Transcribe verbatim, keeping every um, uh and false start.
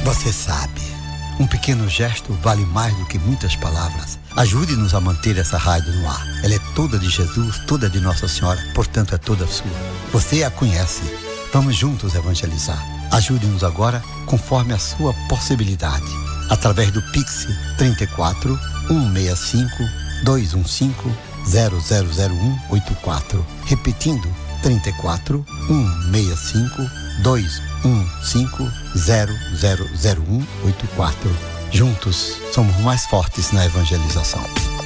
Você sabe, um pequeno gesto vale mais do que muitas palavras. Ajude-nos a manter essa rádio no ar. Ela é toda de Jesus, toda de Nossa Senhora, portanto é toda sua. Você a conhece. Vamos juntos evangelizar. Ajude-nos agora conforme a sua possibilidade. Através do Pix trinta e quatro, cento e sessenta e cinco, duzentos e cinco, zero zero zero um oito quatro. Repetindo, trinta e quatro, cento e sessenta e cinco, duzentos e cinco, zero zero zero um oito quatro. Juntos somos mais fortes na evangelização.